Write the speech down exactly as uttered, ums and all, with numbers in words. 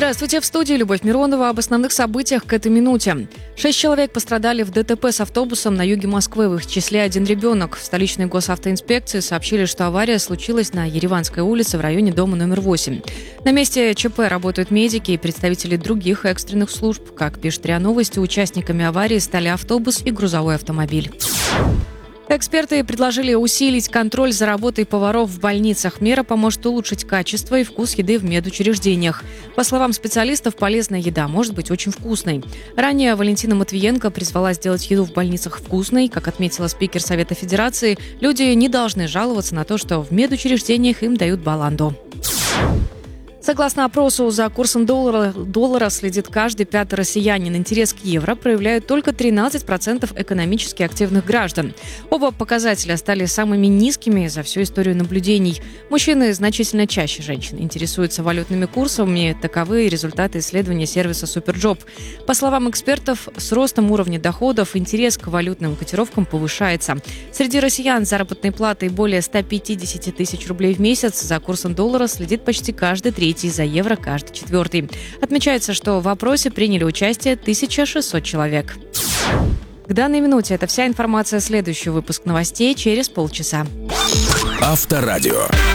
Здравствуйте, в студии Любовь Миронова. Об основных событиях к этой минуте. Шесть человек пострадали в ДТП с автобусом на юге Москвы, в их числе один ребенок. В столичной госавтоинспекции сообщили, что авария случилась на Ереванской улице в районе дома номер восемь. На месте ЧП работают медики и представители других экстренных служб. Как пишет РИА Новости, участниками аварии стали автобус и грузовой автомобиль. Эксперты предложили усилить контроль за работой поваров в больницах. Мера поможет улучшить качество и вкус еды в медучреждениях. По словам специалистов, полезная еда может быть очень вкусной. Ранее Валентина Матвиенко призвала сделать еду в больницах вкусной. Как отметила спикер Совета Федерации, люди не должны жаловаться на то, что в медучреждениях им дают баланду. Согласно опросу, за курсом доллара, доллара следит каждый пятый россиянин. Интерес к евро проявляют только тринадцать процентов экономически активных граждан. Оба показателя стали самыми низкими за всю историю наблюдений. Мужчины значительно чаще женщин интересуются валютными курсами. Таковы результаты исследования сервиса Суперджоп. По словам экспертов, с ростом уровня доходов интерес к валютным котировкам повышается. Среди россиян с заработной платой более ста пятидесяти тысяч рублей в месяц за курсом доллара следит почти каждый третий. За евро каждый четвертый. Отмечается, что в опросе приняли участие тысяча шестьсот человек. К данной минуте это вся информация. Следующий выпуск новостей через полчаса. Авторадио.